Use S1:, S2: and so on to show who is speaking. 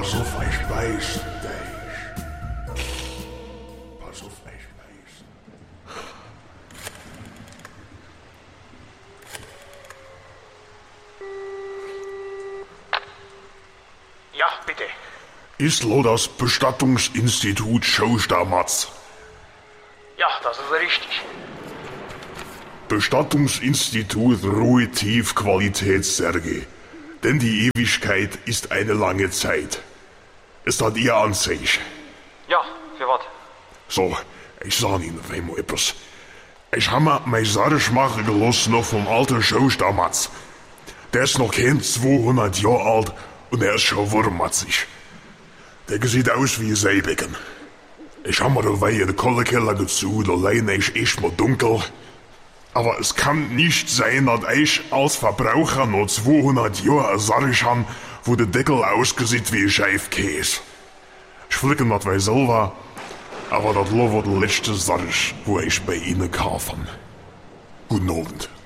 S1: Pass auf, ich beiß dich. Pass auf, ich beiß.
S2: Ja, bitte.
S1: Ist lo das Bestattungsinstitut Schostamatz?
S2: Ja, das ist richtig.
S1: Bestattungsinstitut Ruhe Tief Qualitätssärge. Denn die Ewigkeit ist eine lange Zeit. Es hat ihr an sich.
S2: Ja, für was?
S1: So, ich sag Ihnen einmal etwas. Ich hab mir mein Sarg machen gelassen noch vom alten Schostamatz. Der ist noch kein 200 Jahre alt und er ist schon wurmatzig. Der sieht aus wie ein Seebecken. Ich hab mir dabei in den Kohlekeller gezogen, da leine ich echt mal dunkel. Aber es kann nicht sein, dass ich als Verbraucher noch 200 Jahre ein Sarg habe, wo der Deckel aussieht wie ein Scheifkäse. Ich flicke das bei selber, aber das war der letzte Sarg, wo ich bei Ihnen kaufen. Guten Abend.